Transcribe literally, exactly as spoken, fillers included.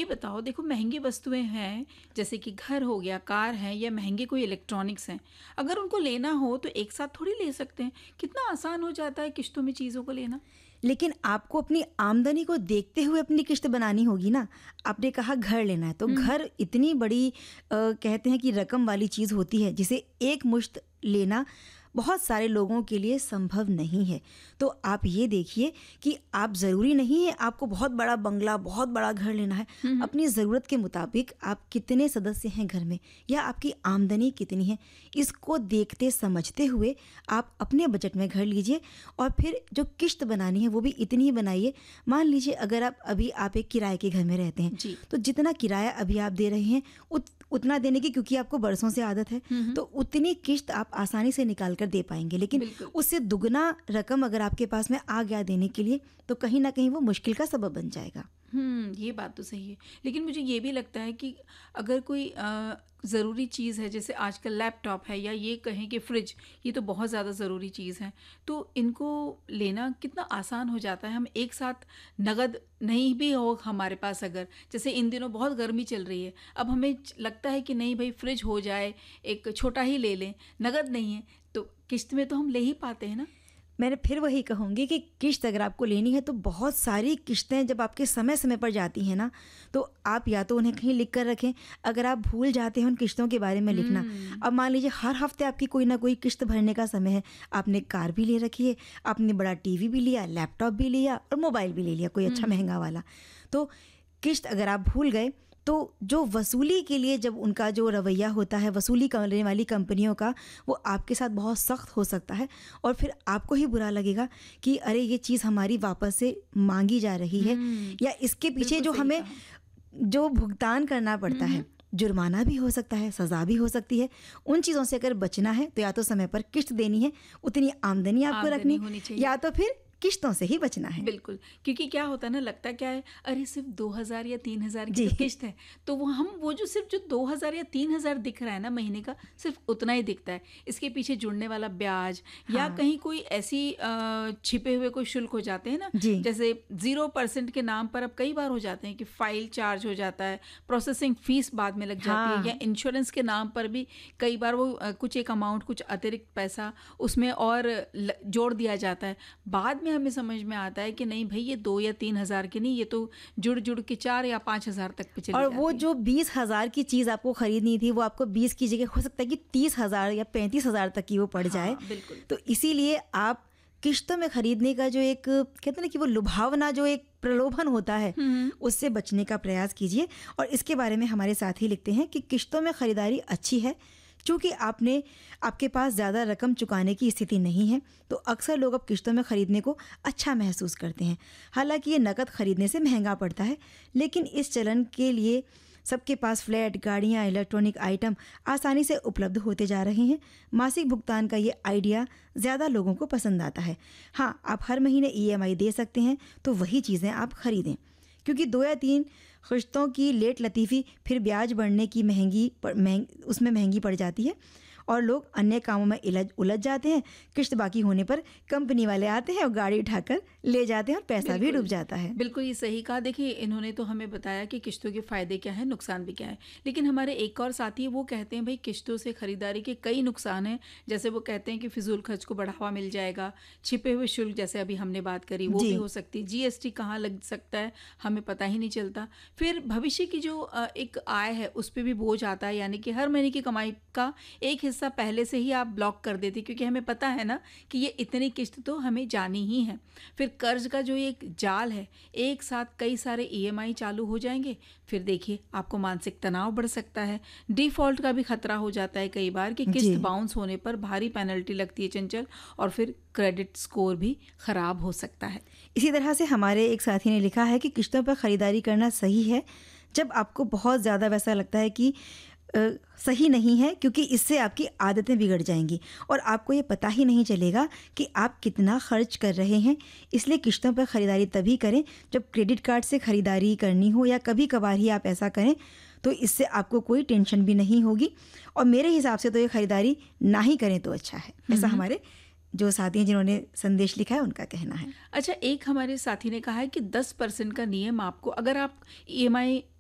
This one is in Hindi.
बताओ, देखो महंगी वस्तुएं हैं जैसे कि घर हो गया, कार है, या महंगे कोई इलेक्ट्रॉनिक्स हैं, अगर उनको लेना हो तो एक साथ थोड़ी ले सकते हैं। कितना आसान हो जाता है किश्तों में चीज़ों को लेना। लेकिन आपको अपनी आमदनी को देखते हुए अपनी किश्त बनानी होगी ना। आपने कहा घर लेना है, तो हम्म। घर इतनी बड़ी अ, कहते हैं कि रकम वाली चीज़ होती है जिसे एक मुश्त लेना बहुत सारे लोगों के लिए संभव नहीं है। तो आप ये देखिए कि आप ज़रूरी नहीं है आपको बहुत बड़ा बंगला, बहुत बड़ा घर लेना है। हम्म। अपनी ज़रूरत के मुताबिक आप कितने सदस्य हैं घर में, या आपकी आमदनी कितनी है, इसको देखते समझते हुए आप अपने बजट में घर लीजिए। और फिर जो किश्त बनानी है वो भी इतनी ही बनाइए। मान लीजिए अगर आप अभी आप एक किराए के घर में रहते हैं, जी। तो जितना किराया अभी आप दे रहे हैं उत, उतना देने की, क्योंकि आपको बरसों से आदत है, हम्म। तो उतनी किश्त आप आसानी से निकाल कर दे पाएंगे। लेकिन बिल्कुल। उससे दुगना रकम अगर आपके पास में आ गया देने के लिए, तो कहीं ना कहीं वो मुश्किल का सबब बन जाएगा। हम्म, ये बात तो सही है। लेकिन मुझे ये भी लगता है कि अगर कोई अ, ज़रूरी चीज़ है, जैसे आजकल लैपटॉप है, या ये कहें कि फ्रिज, ये तो बहुत ज़्यादा ज़रूरी चीज़ है, तो इनको लेना कितना आसान हो जाता है। हम एक साथ नगद नहीं भी हो हमारे पास, अगर जैसे इन दिनों बहुत गर्मी चल रही है, अब हमें लगता है कि नहीं भाई फ्रिज हो जाए, एक छोटा ही ले लें, नगद नहीं है, तो किश्त में तो हम ले ही पाते हैं ना। मैंने फिर वही कहूँगी कि किश्त अगर आपको लेनी है तो बहुत सारी किश्तें जब आपके समय समय पर जाती हैं ना, तो आप या तो उन्हें कहीं लिख कर रखें। अगर आप भूल जाते हैं उन किश्तों के बारे में लिखना, अब मान लीजिए हर हफ्ते आपकी कोई ना कोई किश्त भरने का समय है, आपने कार भी ले रखी है, आपने बड़ा टीवी भी लिया, लैपटॉप भी लिया और मोबाइल भी ले लिया कोई अच्छा महंगा वाला, तो किश्त अगर आप भूल गए तो जो वसूली के लिए जब उनका जो रवैया होता है वसूली करने वाली कंपनियों का, वो आपके साथ बहुत सख्त हो सकता है। और फिर आपको ही बुरा लगेगा कि अरे ये चीज़ हमारी वापस से मांगी जा रही है, या इसके पीछे जो हमें जो भुगतान करना पड़ता है, जुर्माना भी हो सकता है, सज़ा भी हो सकती है। उन चीज़ों से अगर बचना है तो या तो समय पर किश्त देनी है, उतनी आमदनी आपको रखनी, या तो फिर किश्तों से ही बचना है। बिल्कुल, क्योंकि क्या होता है ना, लगता क्या है, अरे सिर्फ दो हज़ार या तीन हज़ार की तो किश्त है, तो वो हम वो जो सिर्फ जो दो हज़ार या तीन हज़ार दिख रहा है ना महीने का, सिर्फ उतना ही दिखता है। इसके पीछे जुड़ने वाला ब्याज, हाँ। या कहीं कोई ऐसी आ, छिपे हुए कोई शुल्क हो जाते हैं ना, जैसे जीरो परसेंट के नाम पर अब कई बार हो जाते हैं कि फाइल चार्ज हो जाता है, प्रोसेसिंग फीस बाद में लग जाती हाँ। है, या इंश्योरेंस के नाम पर भी कई बार वो आ, कुछ एक अमाउंट, कुछ अतिरिक्त पैसा उसमें और जोड़ दिया जाता है। बाद में हमें समझ में आता है कि नहीं भाई ये दो या तीन हजार की नहीं, ये तो जुड़ जुड़ के चार या पाँच हजार तक पे चली और जाती है। वो जो बीस हजार की चीज़ आपको खरीदनी थी, वो आपको बीस की जगह हो सकता है कि तीस हजार या पैंतीस हजार तक की वो पड़ जाए। हाँ, बिल्कुल। तो इसीलिए आप किश्तों में खरीदने का जो एक कहते हैं ना कि वो लुभावना, जो एक प्रलोभन होता है, उससे बचने का प्रयास कीजिए। और इसके बारे में हमारे साथी लिखते हैं कि किश्तों में खरीदारी अच्छी है, चूँकि आपने आपके पास ज़्यादा रकम चुकाने की स्थिति नहीं है, तो अक्सर लोग अब किश्तों में ख़रीदने को अच्छा महसूस करते हैं। हालांकि ये नकद ख़रीदने से महंगा पड़ता है, लेकिन इस चलन के लिए सबके पास फ्लैट, गाड़ियाँ, इलेक्ट्रॉनिक आइटम आसानी से उपलब्ध होते जा रहे हैं। मासिक भुगतान का ये आइडिया ज़्यादा लोगों को पसंद आता है। हाँ, आप हर महीने ई एम आई दे सकते हैं, तो वही चीज़ें आप ख़रीदें, क्योंकि दो या तीन किश्तों की लेट लतीफ़ी फिर ब्याज बढ़ने की महंगी महंग उसमें महंगी पड़ जाती है, और लोग अन्य कामों में उलझ उलझ जाते हैं। किश्त बाकी होने पर कंपनी वाले आते हैं और गाड़ी उठाकर ले जाते हैं और पैसा भी डूब जाता है। बिल्कुल ये सही कहा। देखिए, इन्होंने तो हमें बताया कि किश्तों के फ़ायदे क्या हैं, नुकसान भी क्या है, लेकिन हमारे एक और साथी वो कहते हैं भाई किश्तों से ख़रीदारी के कई नुकसान हैं। जैसे वो कहते हैं कि फिजूल खर्च को बढ़ावा मिल जाएगा, छिपे हुए शुल्क जैसे अभी हमने बात करी वो भी हो सकती है, जी एस टी कहाँ लग सकता है हमें पता ही नहीं चलता, फिर भविष्य की जो एक आय है उस पर भी बोझ आता है, यानी कि हर महीने की कमाई का एक हिस्सा पहले से ही आप ब्लॉक कर देते, क्योंकि हमें पता है ना कि ये इतनी किश्त तो हमें जानी ही है। फिर कर्ज का जो एक जाल है, एक साथ कई सारे ई एम आई चालू हो जाएंगे, फिर देखिए आपको मानसिक तनाव बढ़ सकता है, डिफ़ॉल्ट का भी खतरा हो जाता है कई बार कि किश्त बाउंस होने पर भारी पेनल्टी लगती है चंचल, और फिर क्रेडिट स्कोर भी ख़राब हो सकता है। इसी तरह से हमारे एक साथी ने लिखा है कि किश्तों पर ख़रीदारी करना सही है जब आपको बहुत ज़्यादा वैसा लगता है कि आ, सही नहीं है, क्योंकि इससे आपकी आदतें बिगड़ जाएंगी और आपको ये पता ही नहीं चलेगा कि आप कितना खर्च कर रहे हैं। इसलिए किश्तों पर ख़रीदारी तभी करें जब क्रेडिट कार्ड से ख़रीदारी करनी हो, या कभी कभार ही आप ऐसा करें, तो इससे आपको कोई टेंशन भी नहीं होगी। और मेरे हिसाब से तो ये ख़रीदारी ना ही करें तो अच्छा है, ऐसा हमारे जो साथी हैं जिन्होंने संदेश लिखा है उनका कहना है। अच्छा, एक हमारे साथी ने कहा है कि दस परसेंट का नियम आपको, अगर आप ई एम आई